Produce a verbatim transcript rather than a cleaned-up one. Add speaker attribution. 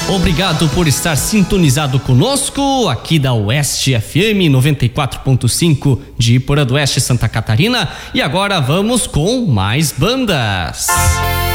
Speaker 1: Obrigado por estar sintonizado conosco aqui da Oeste F M noventa e quatro ponto cinco de Iporã do Oeste, Santa Catarina. E agora vamos com mais bandas.